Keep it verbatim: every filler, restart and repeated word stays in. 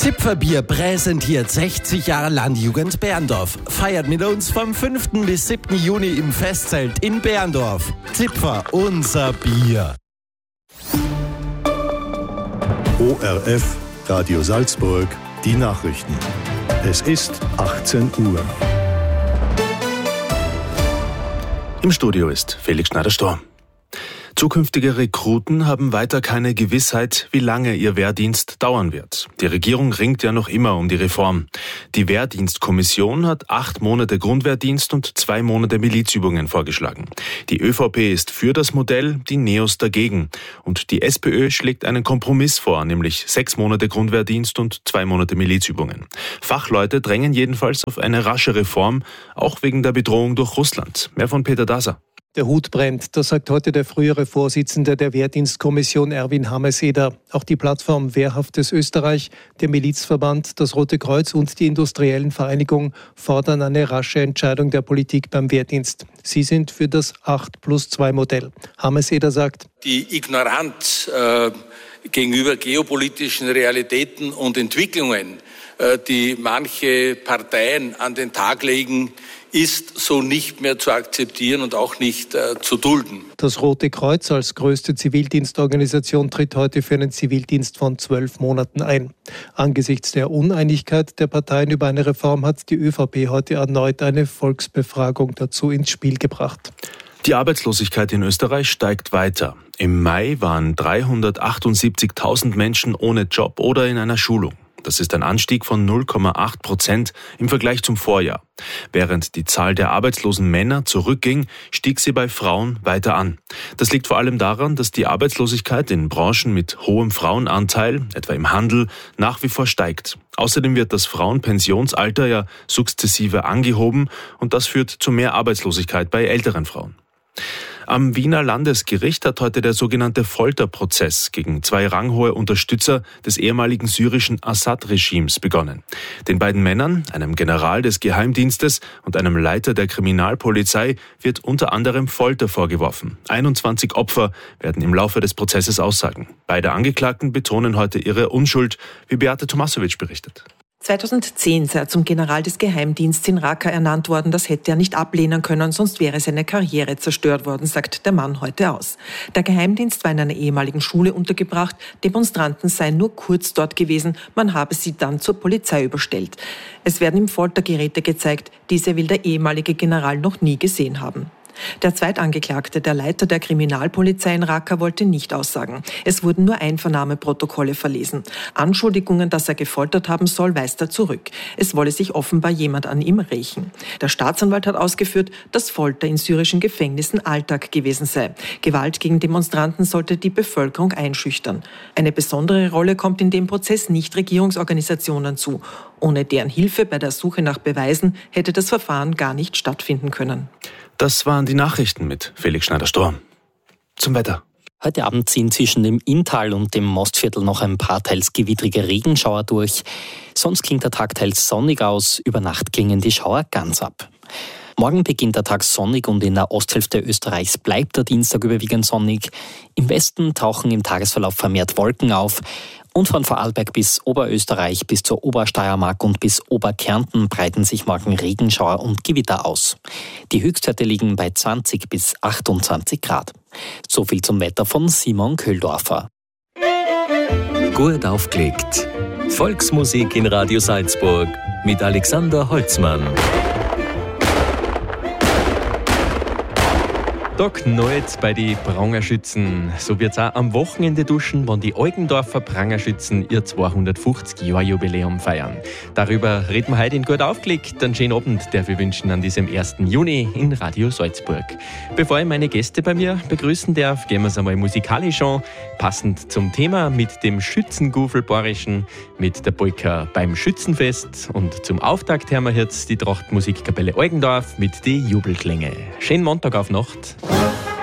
Zipferbier präsentiert sechzig Jahre Landjugend Berndorf. Feiert mit uns vom fünften bis siebten Juni im Festzelt in Berndorf. Zipfer, unser Bier. O R F, Radio Salzburg, die Nachrichten. Es ist achtzehn Uhr. Im Studio ist Felix Schneider-Storm. Zukünftige Rekruten haben weiter keine Gewissheit, wie lange ihr Wehrdienst dauern wird. Die Regierung ringt ja noch immer um die Reform. Die Wehrdienstkommission hat acht Monate Grundwehrdienst und zwei Monate Milizübungen vorgeschlagen. Die ÖVP ist für das Modell, die Neos dagegen. Und die SPÖ schlägt einen Kompromiss vor, nämlich sechs Monate Grundwehrdienst und zwei Monate Milizübungen. Fachleute drängen jedenfalls auf eine rasche Reform, auch wegen der Bedrohung durch Russland. Mehr von Peter Daser. Der Hut brennt, das sagt heute der frühere Vorsitzende der Wehrdienstkommission Erwin Hameseder. Auch die Plattform Wehrhaftes Österreich, der Milizverband, das Rote Kreuz und die Industriellen Vereinigung fordern eine rasche Entscheidung der Politik beim Wehrdienst. Sie sind für das acht plus zwei Modell. Hameseder sagt: Die Ignoranz äh, gegenüber geopolitischen Realitäten und Entwicklungen, äh, die manche Parteien an den Tag legen, ist so nicht mehr zu akzeptieren und auch nicht äh, zu dulden. Das Rote Kreuz als größte Zivildienstorganisation tritt heute für einen Zivildienst von zwölf Monaten ein. Angesichts der Uneinigkeit der Parteien über eine Reform hat die ÖVP heute erneut eine Volksbefragung dazu ins Spiel gebracht. Die Arbeitslosigkeit in Österreich steigt weiter. Im Mai waren dreihundertachtundsiebzigtausend Menschen ohne Job oder in einer Schulung. Das ist ein Anstieg von null Komma acht Prozent im Vergleich zum Vorjahr. Während die Zahl der arbeitslosen Männer zurückging, stieg sie bei Frauen weiter an. Das liegt vor allem daran, dass die Arbeitslosigkeit in Branchen mit hohem Frauenanteil, etwa im Handel, nach wie vor steigt. Außerdem wird das Frauenpensionsalter ja sukzessive angehoben und das führt zu mehr Arbeitslosigkeit bei älteren Frauen. Am Wiener Landesgericht hat heute der sogenannte Folterprozess gegen zwei ranghohe Unterstützer des ehemaligen syrischen Assad-Regimes begonnen. Den beiden Männern, einem General des Geheimdienstes und einem Leiter der Kriminalpolizei, wird unter anderem Folter vorgeworfen. einundzwanzig Opfer werden im Laufe des Prozesses aussagen. Beide Angeklagten betonen heute ihre Unschuld, wie Beate Tomasowitsch berichtet. zweitausendzehn sei er zum General des Geheimdienstes in Raqqa ernannt worden. Das hätte er nicht ablehnen können, sonst wäre seine Karriere zerstört worden, sagt der Mann heute aus. Der Geheimdienst war in einer ehemaligen Schule untergebracht. Demonstranten seien nur kurz dort gewesen. Man habe sie dann zur Polizei überstellt. Es werden ihm Foltergeräte gezeigt. Diese will der ehemalige General noch nie gesehen haben. Der Zweitangeklagte, der Leiter der Kriminalpolizei in Raqqa, wollte nicht aussagen. Es wurden nur Einvernahmeprotokolle verlesen. Anschuldigungen, dass er gefoltert haben soll, weist er zurück. Es wolle sich offenbar jemand an ihm rächen. Der Staatsanwalt hat ausgeführt, dass Folter in syrischen Gefängnissen Alltag gewesen sei. Gewalt gegen Demonstranten sollte die Bevölkerung einschüchtern. Eine besondere Rolle kommt in dem Prozess Nichtregierungsorganisationen zu. Ohne deren Hilfe bei der Suche nach Beweisen hätte das Verfahren gar nicht stattfinden können. Das waren die Nachrichten mit Felix Schneider-Storm. Zum Wetter. Heute Abend ziehen zwischen dem Inntal und dem Mostviertel noch ein paar teils gewittrige Regenschauer durch. Sonst klingt der Tag teils sonnig aus, über Nacht klingen die Schauer ganz ab. Morgen beginnt der Tag sonnig und in der Osthälfte Österreichs bleibt der Dienstag überwiegend sonnig. Im Westen tauchen im Tagesverlauf vermehrt Wolken auf. Und von Vorarlberg bis Oberösterreich bis zur Obersteiermark und bis Oberkärnten breiten sich morgen Regenschauer und Gewitter aus. Die Höchstwerte liegen bei zwanzig bis achtundzwanzig Grad. So viel zum Wetter von Simon Köhldorfer. Gut aufgelegt. Volksmusik in Radio Salzburg mit Alexander Holzmann. Da knallt bei den Prangerschützen. So wird's auch am Wochenende duschen, wenn die Eugendorfer Prangerschützen ihr zweihundertfünfzig-Jahr-Jubiläum feiern. Darüber reden wir heute in Gut aufgelegt. Einen schönen Abend darf ich wünschen an diesem ersten Juni in Radio Salzburg. Bevor ich meine Gäste bei mir begrüßen darf, gehen wir es einmal musikalisch an. Passend zum Thema mit dem Schützengufel-Borischen, mit der Polka beim Schützenfest. Und zum Auftakt hören wir jetzt die Trachtmusikkapelle Eugendorf mit die Jubelklänge. Schönen Montag auf Nacht.